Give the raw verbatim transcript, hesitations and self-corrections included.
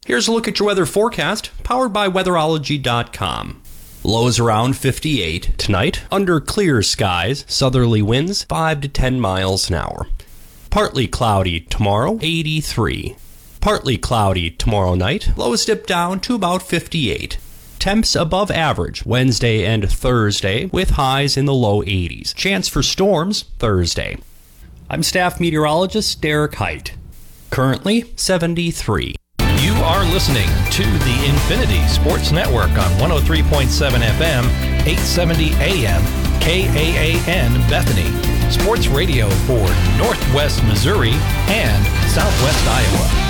Here's a look at your weather forecast, powered by weatherology dot com. Lows around fifty-eight. Tonight, under clear skies, southerly winds five to ten miles an hour. Partly cloudy tomorrow, eighty-three. Partly cloudy tomorrow night, lows dip down to about fifty-eight. Temps above average Wednesday and Thursday, with highs in the low eighties. Chance for storms Thursday. I'm staff meteorologist Derek Height. Currently seventy-three. You are listening to the Infinity Sports Network on one oh three point seven F M, eight seventy A M, K A A N Bethany. Sports radio for Northwest Missouri and Southwest Iowa.